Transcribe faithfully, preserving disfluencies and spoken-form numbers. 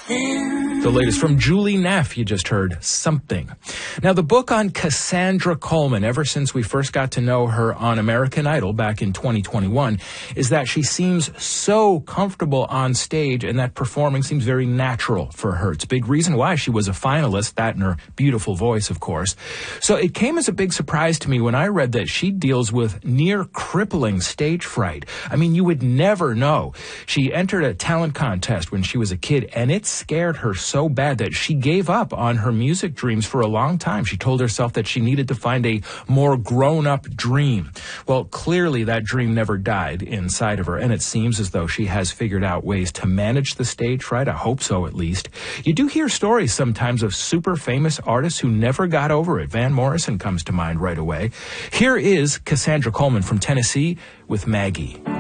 The latest from Julie Neff, you just heard Something. Now, the book on Cassandra Coleman, ever since we first got to know her on American Idol back in twenty twenty-one, is that she seems so comfortable on stage and that performing seems very natural for her. It's a big reason why she was a finalist, that and her beautiful voice, of course. So it came as a big surprise to me when I read that she deals with near crippling stage fright. I mean, you would never know. She entered a talent contest when she was a kid, and it scared her so so bad that she gave up on her music dreams for a long time. She told herself that she needed to find a more grown-up dream. Well, clearly that dream never died inside of her, and it seems as though she has figured out ways to manage the stage fright. I hope so, at least. You do hear stories sometimes of super famous artists who never got over it. Van Morrison comes to mind right away. Here is Cassandra Coleman from Tennessee with Maggie.